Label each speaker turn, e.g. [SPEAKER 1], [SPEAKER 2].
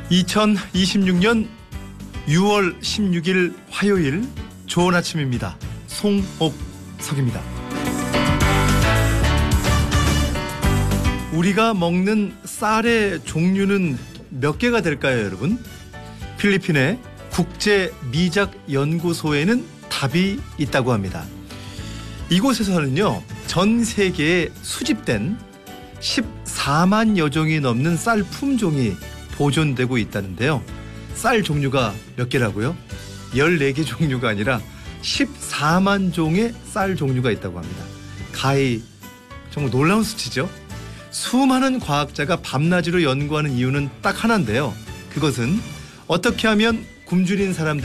[SPEAKER 1] 2026년 6월 16일 화요일 좋은 아침입니다. 송옥석입니다. 우리가 먹는 쌀의 종류는 몇 개가 될까요, 여러분? 필리핀의 국제미작연구소에는 답이 있다고 합니다. 이곳에서는요, 전 세계에 수집된 14만여 종이 넘는 쌀 품종이 보존되고 있다는데요. 쌀 종류가 몇 개라고요? 14개 종류가 아니라 14만 종의 쌀 종류가 있다고 합니다. 가히 정말 놀라운 수치죠. 수많은 과학자가 밤낮으로 연구하는 이유는 딱 하나인데요. 그것은 어떻게 하면 굶주린 사람들이